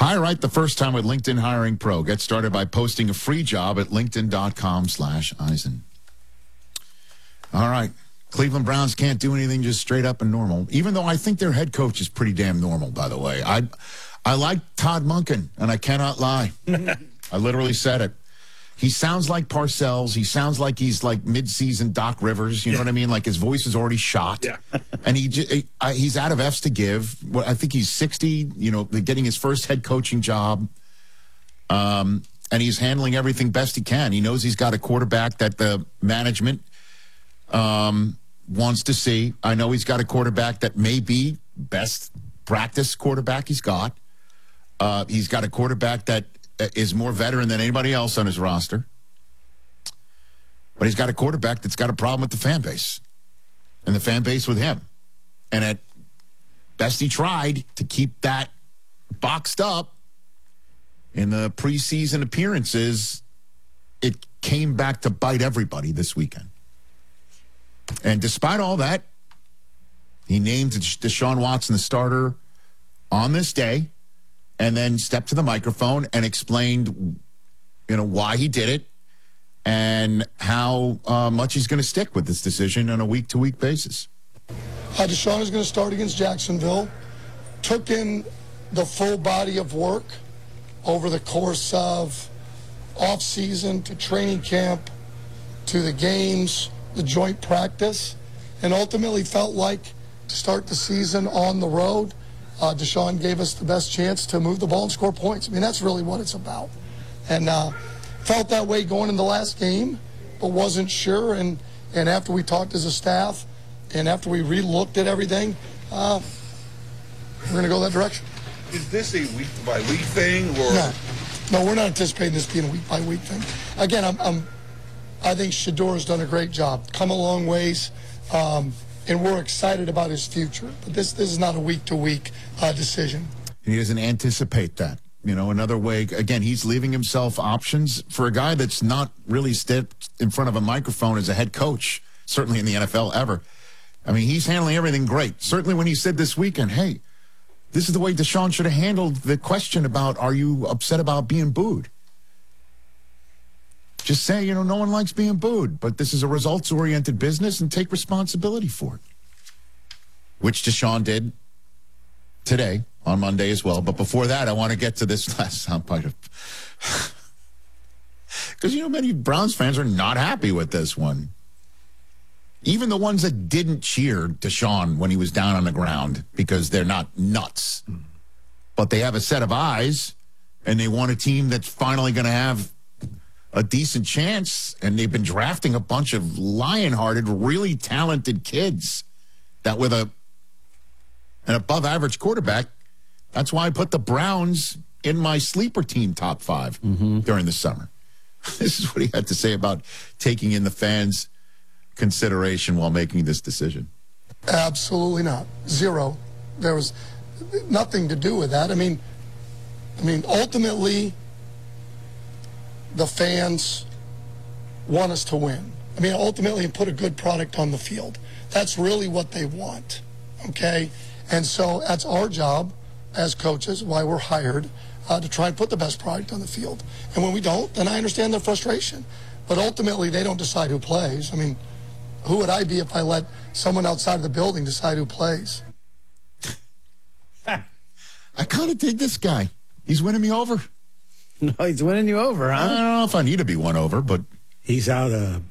Hire right the first time with LinkedIn Hiring Pro. Get started by posting a free job at linkedin.com/Eisen. All right. Cleveland Browns can't do anything just straight up and normal, even though I think their head coach is pretty damn normal, by the way. I like Todd Monken, and I cannot lie. I literally said it. He sounds like Parcells. He sounds like he's like mid-season Doc Rivers. You know what I mean? Like his voice is already shot. Yeah. And he's out of F's to give. I think he's 60, getting his first head coaching job. And he's handling everything best he can. He knows he's got a quarterback that the management wants to see. I know he's got a quarterback that may be best practice quarterback he's got. He's got a quarterback that is more veteran than anybody else on his roster. But he's got a quarterback that's got a problem with the fan base. And the fan base with him. And at best he tried to keep that boxed up in the preseason appearances. It came back to bite everybody this weekend. And despite all that, he named Deshaun Watson the starter on this day, and then stepped to the microphone and explained, why he did it and how much he's going to stick with this decision on a week-to-week basis. Deshaun is going to start against Jacksonville. Took in the full body of work over the course of off-season to training camp to the games, the joint practice, and ultimately felt like to start the season on the road, Deshaun gave us the best chance to move the ball and score points. I mean, that's really what it's about. And felt that way going in the last game, but wasn't sure. And after we talked as a staff and after we re-looked at everything, we're going to go that direction. Is this a week-by-week thing? Or? No, we're not anticipating this being a week-by-week thing. Again, I think Shedeur has done a great job, come a long ways, and we're excited about his future. But this is not a week-to-week decision. He doesn't anticipate that. Another way, again, he's leaving himself options for a guy that's not really stepped in front of a microphone as a head coach, certainly in the NFL ever. I mean, he's handling everything great. Certainly when he said this weekend, hey, this is the way Deshaun should have handled the question about, are you upset about being booed? Just say, no one likes being booed, but this is a results-oriented business and take responsibility for it. Which Deshaun did today on Monday as well. But before that, I want to get to this last soundbite because, many Browns fans are not happy with this one. Even the ones that didn't cheer Deshaun when he was down on the ground because they're not nuts. But they have a set of eyes, and they want a team that's finally going to have a decent chance, and they've been drafting a bunch of lion-hearted, really talented kids that with an above-average quarterback, that's why I put the Browns in my sleeper team top 5 during the summer. This is what he had to say about taking in the fans' consideration while making this decision. Absolutely not. Zero. There was nothing to do with that. I mean, ultimately, the fans want us to win. Ultimately, put a good product on the field. That's really what they want, okay? And so that's our job as coaches, why we're hired, to try and put the best product on the field. And when we don't, then I understand their frustration. But ultimately, they don't decide who plays. Who would I be if I let someone outside of the building decide who plays? I kind of dig this guy. He's winning me over. No, he's winning you over, huh? I don't know if I need to be won over, but he's out